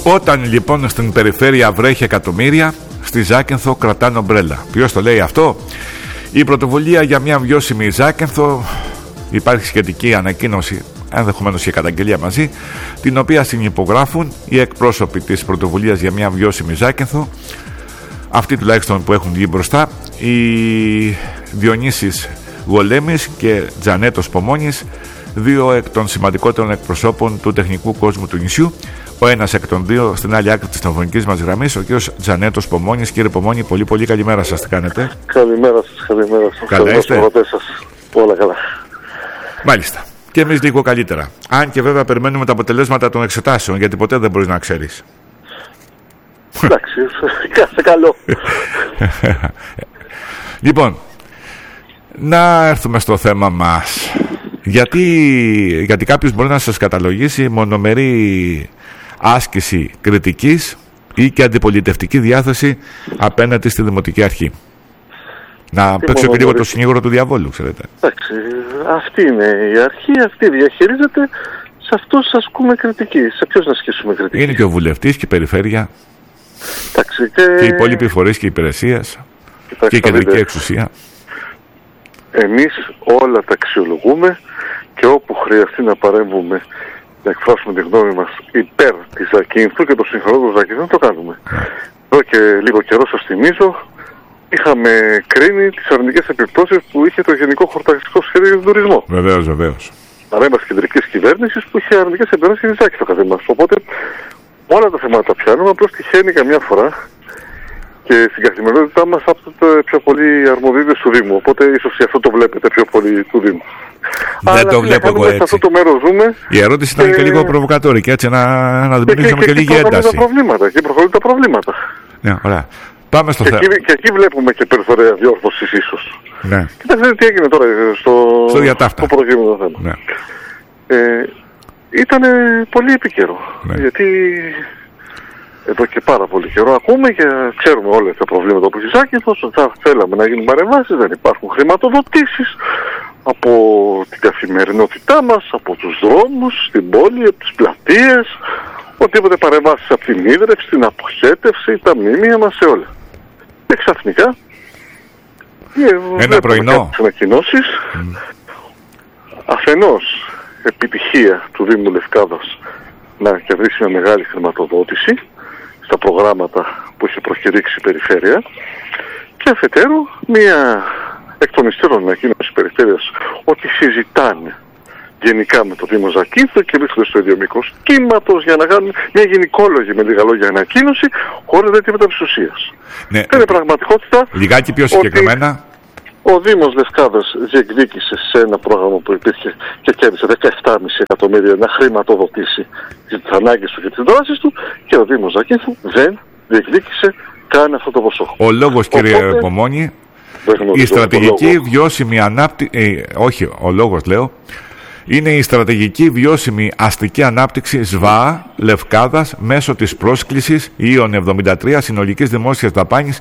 Όταν λοιπόν στην περιφέρεια βρέχει εκατομμύρια, στη Ζάκυνθο κρατάνε ομπρέλα. Ποιος το λέει αυτό? Η πρωτοβουλία για μια βιώσιμη Ζάκυνθο, υπάρχει σχετική ανακοίνωση, ενδεχομένως και καταγγελία μαζί, την οποία συνυπογράφουν οι εκπρόσωποι της πρωτοβουλίας για μια βιώσιμη Ζάκυνθο, αυτοί τουλάχιστον που έχουν βγει μπροστά, οι Διονύσης Γολέμης και Τζανέτος Πομόνης, δύο εκ των σημαντικότερων εκπροσώπων του τεχνικού κόσμου του νησιού. Ο ένας εκ των δύο στην άλλη άκρη της τηλεφωνικής μας γραμμής, ο κ. Τζανέτος Πομόνης. Κύριε Πομόνη, πολύ καλημέρα σας, τι κάνετε? Καλημέρα σας. Καλά είστε? Όλα καλά. Μάλιστα. Και εμείς λίγο καλύτερα. Αν και βέβαια περιμένουμε τα αποτελέσματα των εξετάσεων, γιατί ποτέ δεν μπορείς να ξέρεις. Εντάξει, κάθε καλό. Λοιπόν, να έρθουμε στο θέμα μας. Γιατί κάποιος μπορεί να σας καταλογίσει μονομερή άσκηση κριτικής ή και αντιπολιτευτική διάθεση απέναντι στη Δημοτική Αρχή. Να παίξω και λίγο το συνήγορο του διαβόλου, ξέρετε. Εντάξει, αυτή είναι η αρχή, αυτή διαχειρίζεται, σε αυτούς ασκούμε κριτική. Σε ποιους να ασκήσουμε κριτική? Είναι και ο βουλευτής και η περιφέρεια. Εντάξει, και οι υπόλοιποι φορείς και υπηρεσίες και η κεντρική εξουσία. Εμείς όλα τα αξιολογούμε και όπου χρειαστεί να παρέμβουμε, να εκφράσουμε τη γνώμη μας υπέρ της Ζακύνθου και των συμφερόντων Ζακύνθου, το κάνουμε. Εδώ και λίγο καιρό, σας θυμίζω, είχαμε κρίνει τις αρνητικές επιπτώσεις που είχε το Γενικό Χορταγιστικό Σχέδιο για τον τουρισμό. Βεβαίως. Παρέμβαση κεντρικής κυβέρνησης που είχε αρνητικές επιπτώσεις για τη Ζάκυνθο κατά μας. Οπότε όλα τα θέματα τα πιάνουμε, απλώς τυχαίνει καμιά φορά και στην καθημερινότητά μας άπτονται πιο πολύ αρμοδιότητες του Δήμου. Οπότε ίσως γι' αυτό το βλέπετε πιο πολύ του Δήμου. Δεν το βλέπω εγώ έτσι. Σε αυτό το μέρος ζούμε. Η ερώτηση ήταν και λίγο προβοκατόρικη, έτσι, να δημιουργήσουμε και λίγη ένταση. Και προχωρούν τα προβλήματα. Ναι, ωραία. Πάμε στο θέμα. Και εκεί βλέπουμε και περιθώρια διόρθωσης ίσως. Ναι. Κοιτάξτε τι έγινε τώρα στο διατάφτα. Στο προηγούμενο θέμα. Ναι. Ήταν πολύ επίκαιρο. Ναι. Γιατί εδώ και πάρα πολύ καιρό ακούμε και ξέρουμε όλα τα προβλήματα που έχει Ζάκυνθος. Θέλαμε να γίνουν παρεμβάσεις, δεν υπάρχουν χρηματοδοτήσεις από την καθημερινότητά μας, από τους δρόμους, στην πόλη, από τις πλατείες, οτιδήποτε παρεμβάσεις από την ίδρυυση, την αποχέτευση, τα μνημεία μας, σε όλα. Και ξαφνικά ένα πρωινό ανακοινώσεις. Αφενός επιτυχία του Δήμου Λευκάδας να κερδίσει μια μεγάλη χρηματοδότηση στα προγράμματα που είχε προκηρύξει η περιφέρεια, και αφετέρου μια εκ των υστέρων ανακοίνωση της περιφέρειας ότι συζητάνε γενικά με το Δήμο Ζακύνθο και βρίσκονται στο ίδιο μήκος κύματος για να κάνουν μια γενικόλογη, με λίγα λόγια, ανακοίνωση, χωρίς δεν τίποτα της ουσίας. Ναι. Είναι πραγματικότητα. Λιγάκι πιο συγκεκριμένα. Ο Δήμος Λευκάδας διεκδίκησε σε ένα πρόγραμμα που υπήρχε και κέρδισε 17,5 εκατομμύρια να χρηματοδοτήσει τις ανάγκες του και τις δράσεις του, και ο Δήμος Ζακύνθου δεν διεκδίκησε καν αυτό το ποσό. Ο λόγος, κύριε Πομόνη, η στρατηγική βιώσιμη ανάπτυξη, όχι, ο λόγος λέω, είναι η στρατηγική βιώσιμη αστική ανάπτυξη ΣΒΑ Λευκάδας μέσω της πρόσκλησης ΙΟΝ 73 συνολικής δημόσιας δαπάνης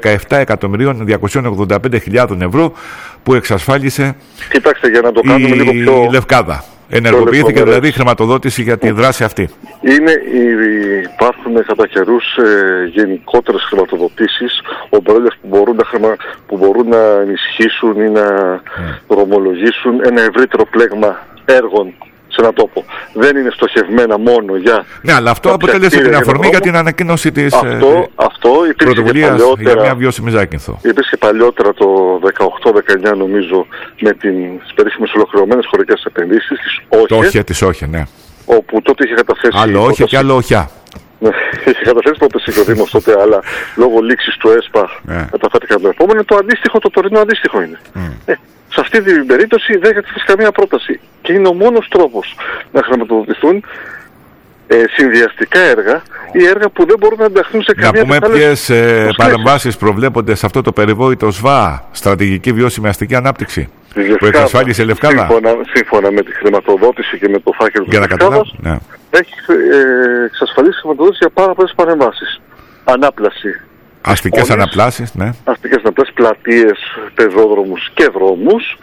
17.285.000 ευρώ που εξασφάλισε. Κοιτάξτε, για να το κάνουμε λίγο πιο Λευκάδα. Ενεργοποιήθηκε δηλαδή χρηματοδότηση για τη δράση αυτή. Υπάρχουν κατά καιρούς γενικότερες χρηματοδοτήσεις, ομπρέλες που μπορούν να ενισχύσουν ή να δρομολογήσουν ένα ευρύτερο πλέγμα έργων σε έναν τόπο. Δεν είναι στοχευμένα μόνο για... Ναι, αλλά αυτό αποτέλεσε την αφορμή για την ανακοίνωση της πρωτοβουλίας για μια βιώσιμη Ζάκυνθο. Υπήρχε παλιότερα το 18-19 νομίζω με τις περίφημες ολοκληρωμένες χωρικές επενδύσεις, τις ΟΧΕ, ναι. Όπου τότε είχε καταθέσει... Άλλο ΟΧΕ και άλλο ΟΧΙΑ. Είχε καταθέσει πρόταση και ο Δήμος τότε, αλλά λόγω λήξης του ΕΣΠΑ μεταφέρθηκαν το επόμενο. Το αντίστοιχο, το τωρινό αντίστοιχο είναι. Σε αυτή την περίπτωση δεν καταθέσει καμία πρόταση. Και είναι ο μόνος τρόπος να χρηματοδοτηθούν συνδυαστικά έργα ή έργα που δεν μπορούν να ενταχθούν σε καμία. Να πούμε ποιες παρεμβάσεις προβλέπονται σε αυτό το περιβόητο ΣΒΑ, στρατηγική βιώσιμη αστική ανάπτυξη, που εξασφάλισε Λευκάδα. Σύμφωνα με τη χρηματοδότηση και με το φάκελο του Λευκάδας, έχει εξασφαλίσει χρηματοδότηση για πάρα πολλές παρεμβάσεις. Ανάπλαση. Αστικές αναπλάσεις, ναι. Αστικές αναπλάσεις, πλατείες, πεζόδρομους και δρόμους,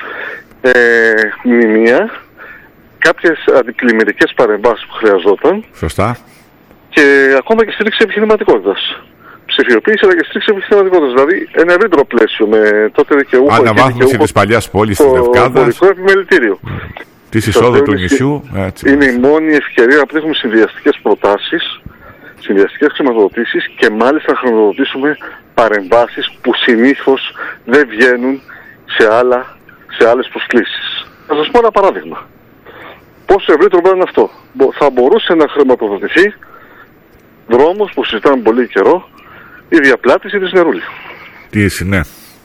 μνημεία, κάποιες αντιπλημμυρικές παρεμβάσεις που χρειαζόταν. Σωστά. και ακόμα και στήριξη επιχειρηματικότητας. Ψηφιοποίηση αλλά και στήριξη επιχειρηματικότητας. Δηλαδή ένα ευρύτερο πλαίσιο με τότε δικαιούχο. Αναβάθμιση της παλιάς πόλης της Λευκάδας. Το εμπορικό επιμελητήριο. Της εισόδου του νησιού. Είναι η μόνη ευκαιρία να πετύχουμε συνδυαστικές προτάσεις, συνδυαστικές χρηματοδοτήσεις και μάλιστα να χρηματοδοτήσουμε παρεμβάσεις που συνήθως δεν βγαίνουν σε άλλες προσκλήσεις. Θα σας πω ένα παράδειγμα. Πόσο ευρύτερο πρέπει να είναι αυτό. Θα μπορούσε να χρηματοδοτηθεί δρόμος που συζητάμε πολύ καιρό, η διαπλάτηση της Νερούλη. Ναι.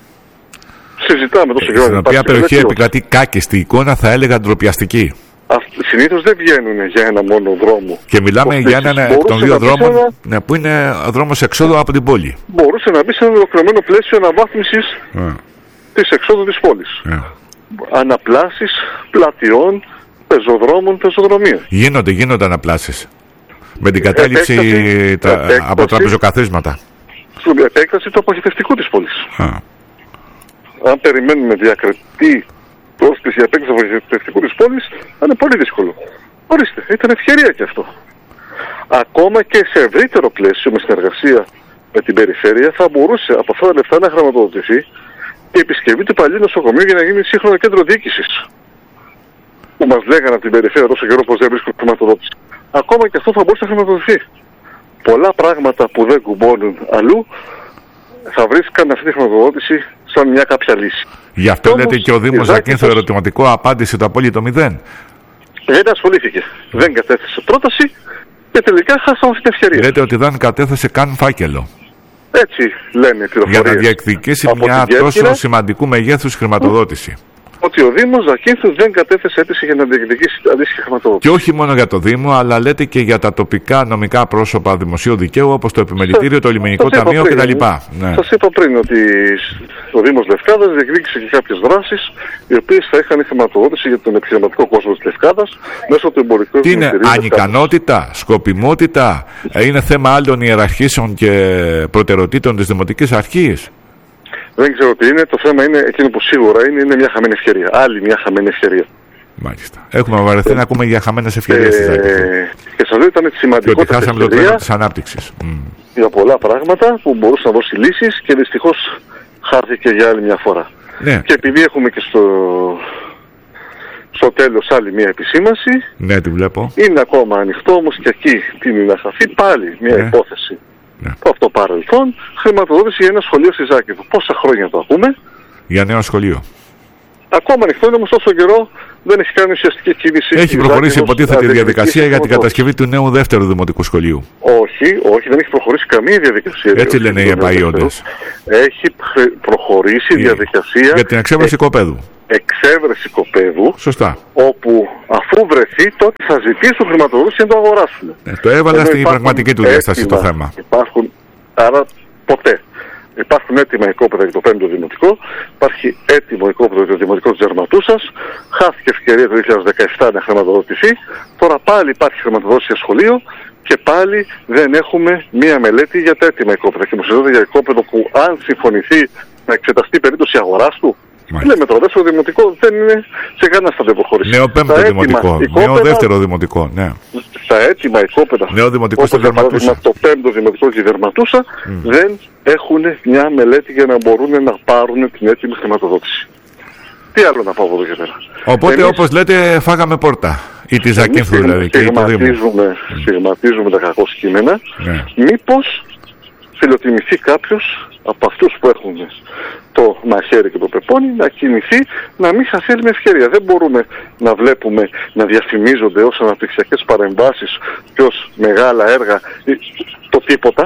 Συζητάμε τόσο καιρό. Στην οποία περιοχή επικρατεί κάκιστη εικόνα, θα έλεγα ντροπιαστική. Συνήθως δεν βγαίνουν για ένα μόνο δρόμο. Και μιλάμε για έναν των δύο δρόμων που είναι δρόμος εξόδου από την πόλη. Μπορούσε να μπει σε ένα ολοκληρωμένο πλαίσιο αναβάθμισης της εξόδου της πόλης. Αναπλάσεις πλατιών, πεζοδρόμων, πεζοδρομίων. Γίνονται αναπλάσεις. Με την κατάληψη από τραπεζοκαθίσματα. Επέκταση του αποχετευτικού της πόλης. Αν περιμένουμε διακριτή πρόσκληση για επέκταση του αποχετευτικού της πόλης, θα είναι πολύ δύσκολο. Ορίστε, ήταν ευκαιρία και αυτό. Ακόμα και σε ευρύτερο πλαίσιο, με συνεργασία με την περιφέρεια, θα μπορούσε από αυτά τα λεφτά να χρηματοδοτηθεί η επισκευή του παλιού νοσοκομείου για να γίνει σύγχρονο κέντρο διοίκησης. Που μας λέγανε από την περιφέρεια τόσο καιρό πως δεν βρίσκουν χρηματοδότηση. Ακόμα και αυτό θα μπορούσε να χρηματοδοτηθεί. Πολλά πράγματα που δεν κουμπώνουν αλλού θα βρίσκαν αυτή τη χρηματοδότηση σαν μια κάποια λύση. Γι' αυτό λέτε και ο Δήμος Ζακίνθου ερωτηματικό απάντησε το απόλυτο 0. Δεν ασχολήθηκε. Δεν κατέθεσε πρόταση και τελικά χάσαμε αυτή την ευκαιρία. Λέτε ότι δεν κατέθεσε καν φάκελο. Έτσι λένε οι πληροφορίες. Για να διεκδικήσει μια τόσο σημαντικού μεγέθους χρηματοδότηση. Ότι ο Δήμος Ζακίνθου δεν κατέθεσε αίτηση για να διεκδικήσει αντίστοιχη χρηματοδότηση. Και όχι μόνο για το Δήμο, αλλά λέτε και για τα τοπικά νομικά πρόσωπα δημοσίου δικαίου, όπως το Επιμελητήριο, το Λιμενικό Ταμείο κτλ. Ναι. Σας είπα πριν ότι ο Δήμος Λευκάδας διεκδίκησε και κάποιες δράσεις, οι οποίες θα είχαν χρηματοδότηση για τον επιχειρηματικό κόσμο της Λευκάδας μέσω του εμπορικού επιμελητηρίου. Τι είναι, ανικανότητα, σκοπιμότητα, είναι θέμα άλλων ιεραρχήσεων και προτεραιοτήτων της Δημοτικής Αρχής. Δεν ξέρω τι είναι. Το θέμα είναι εκείνο που σίγουρα είναι μια χαμένη ευκαιρία. Άλλη μια χαμένη ευκαιρία. Μάλιστα. Έχουμε βαρεθεί να ακούμε για χαμένες ευκαιρίες. Και σας λέω ήταν σημαντικό. Και ότι χάσαμε το τρένο της ανάπτυξης. Για πολλά πράγματα που μπορούσε να δώσει λύσεις και δυστυχώς χάθηκε για άλλη μια φορά. Ναι. Και επειδή έχουμε και στο τέλος άλλη μια επισήμανση. Ναι, τη βλέπω. Είναι ακόμα ανοιχτό όμως και εκεί τείνει να χαθεί πάλι μια υπόθεση. Από το παρελθόν, χρηματοδότηση για ένα σχολείο στη Ζάκυνθο. Πόσα χρόνια το ακούμε? Για νέο σχολείο. Ακόμα ανοιχτό είναι όμως τόσο καιρό δεν έχει κάνει ουσιαστική κίνηση. Έχει προχωρήσει υποτίθεται η διαδικασία για την κατασκευή του νέου δεύτερου δημοτικού σχολείου. Όχι, δεν έχει προχωρήσει καμία διαδικασία. Έτσι λένε οι επαΐοντες. Έχει προχωρήσει η διαδικασία για την εξέβρεση κοπέδου. Εξέβρεση κοπέδου. Σωστά. Όπου αφού βρεθεί, τότε θα ζητήσουν χρηματοδότηση για να το αγοράσουν. Το έβαλα στην πραγματική του διάσταση το θέμα. Άρα ποτέ. Υπάρχουν έτοιμα οικόπεδα για το 5ο Δημοτικό, υπάρχει έτοιμο οικόπεδο για το Δημοτικό της Δερματούσας, χάθηκε ευκαιρία το 2017 να χρηματοδοτηθεί, τώρα πάλι υπάρχει χρηματοδότηση για σχολείο και πάλι δεν έχουμε μία μελέτη για τα έτοιμα οικόπεδα. Και μου συζητάτε για οικόπεδο που αν συμφωνηθεί να εξεταστεί περίπτωση αγοράς του. Λέμε τώρα, δεύτερο δημοτικό δεν είναι σε κανένα στάδιο προχωρήσει. Νέο 5ο δημοτικό, νέο δεύτερο δημοτικό, ναι. Στα έτοιμα οικόπεδα, νέο δημοτικό στη Δερματούσα. Το 5ο δημοτικό στη Δερματούσα δεν έχουν μια μελέτη για να μπορούν να πάρουν την έτοιμη χρηματοδότηση. Τι άλλο να πω από εδώ και πέρα. Οπότε, όπως λέτε, φάγαμε πόρτα. Ή τη Ζακίνθου δηλαδή. Στιγματίζουμε τα κακό κείμενα. Μήπως φιλοτιμηθεί κάποιος από αυτούς που έχουν το μαχαίρι και το πεπόνι να κινηθεί, να μην χαθεί μια ευκαιρία. Δεν μπορούμε να βλέπουμε να διαφημίζονται ως αναπτυξιακές παρεμβάσεις και ως μεγάλα έργα το τίποτα.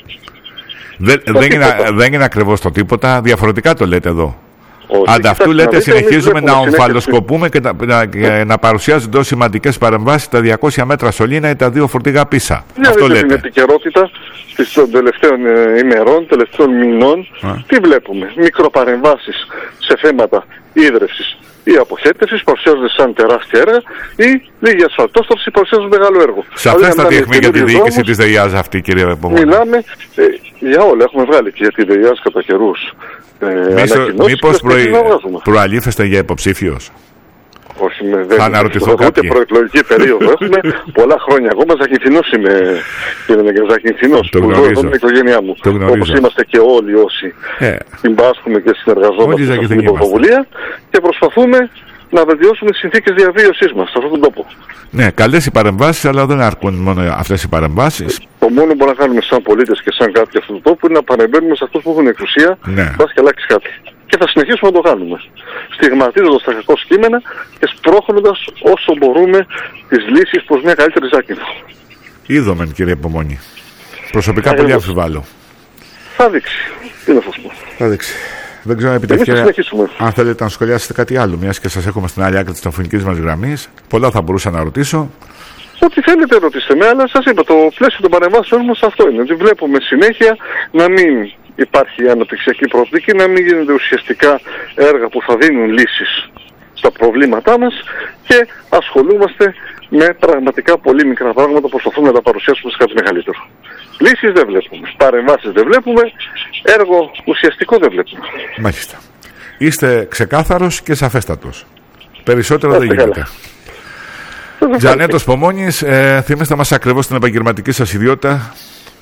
Δεν είναι ακριβώς το τίποτα, διαφορετικά το λέτε εδώ. Ανταυτού λέτε συνεχίζουμε να ομφαλοσκοπούμε και να παρουσιάζονται ως σημαντικές παρεμβάσεις τα 200 μέτρα σωλήνα ή τα 2 φορτηγά πίσα. Αυτό λέτε. Την επικαιρότητα των τελευταίων ημερών, τελευταίων μηνών, τι βλέπουμε? Μικροπαρεμβάσεις σε θέματα ίδρευσης ή αποχέτευσης παρουσιάζονται σαν τεράστια έργα ή λίγη ασφαλτόστρωση παρουσιάζουν μεγάλο έργο. Σαφέστατη αιχμή για τη διοίκηση της ΔΕΙΑΖ αυτή, κύριε Πομόνη. Μιλάμε για όλα. Έχουμε βγάλει και για τη ΔΕΙΑΖ κατά καιρούς. Μήπως προαλήφεστε για υποψήφιος? Όχι, θα αναρωτηθώ ούτε κάποιοι. προεκλογική περίοδο έχουμε. Πολλά χρόνια ακόμα Ζακυνθινός είμαι, κύριε Ζακυνθινός, που ζω εδώ με την οικογένειά μου. Όπως είμαστε και όλοι όσοι συμπάσχουμε και συνεργαζόμαστε σε αυτήν την πρωτοβουλία και προσπαθούμε να βελτιώσουμε τις συνθήκες διαβίωσής μας σε αυτόν τον τόπο. Ναι, καλές οι παρεμβάσεις, αλλά δεν αρκούν μόνο αυτές οι παρεμβάσεις. Το μόνο που μπορούμε να κάνουμε σαν πολίτες και σαν κάποιοι αυτού του τόπου είναι να παρεμβαίνουμε σε αυτούς που έχουν εξουσία, βάσει και αλλάξει κάτι. Και θα συνεχίσουμε να το κάνουμε. Στιγματίζοντας τα κακό κείμενα και σπρώχνοντας όσο μπορούμε τις λύσεις προς μια καλύτερη Ζάκυνθο. Είδομεν, κύριε Πομόνη. Προσωπικά πολύ αμφιβάλλω. Θα δείξει. Τι να σας πω. Θα δείξει. Δεν ξέρω αν θέλετε να σχολιάσετε κάτι άλλο, μιας και σας έχουμε στην άλλη άκρη της τηλεφωνικής μας γραμμής. Πολλά θα μπορούσα να ρωτήσω. Ό,τι θέλετε ρωτήστε με, αλλά σας είπα, το πλαίσιο των παρεμβάσεων μας αυτό είναι. Ότι βλέπουμε συνέχεια να μην υπάρχει αναπτυξιακή προοπτική, να μην γίνονται ουσιαστικά έργα που θα δίνουν λύσεις στα προβλήματά μας και ασχολούμαστε με πραγματικά πολύ μικρά πράγματα που προσπαθούμε να τα παρουσιάσουμε σε κάτι μεγαλύτερο. Λύσεις δεν βλέπουμε, παρεμβάσεις δεν βλέπουμε, έργο ουσιαστικό δεν βλέπουμε. Μάλιστα. Είστε ξεκάθαρος και σαφέστατος. Περισσότερο δεν γίνεται. Τζανέτος Πομόνης, θυμίστε μας ακριβώς την επαγγελματική σας ιδιότητα.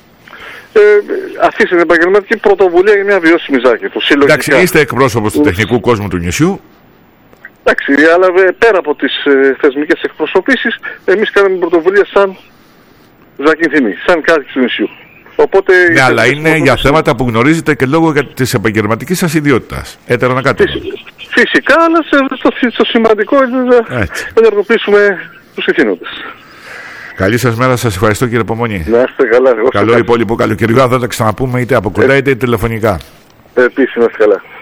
Αυτή είναι η επαγγελματική πρωτοβουλία για μια βιώσιμη Ζάκυνθο. Εντάξει, είστε εκπρόσωπος του τεχνικού κόσμου του νησιού. Εντάξει, αλλά πέρα από τις θεσμικές εκπροσωπήσεις, εμείς κάναμε πρωτοβουλία σαν Ζακυνθινοί, σαν κάτοικοι του νησιού. Οπότε, ναι, αλλά είναι για θέματα που γνωρίζετε και λόγω της επαγγελματικής σας ιδιότητας. Φυσικά, αλλά το σημαντικό είναι να ενεργοποιήσουμε τους ηθήνοντες. Καλή σας μέρα, σας ευχαριστώ, κύριε Πομόνη. Να είστε καλά. Καλό υπόλοιπο καλοκαιριό, θα τα ξαναπούμε είτε από κοντά είτε τηλεφωνικά. Επίσης, να είστε καλά.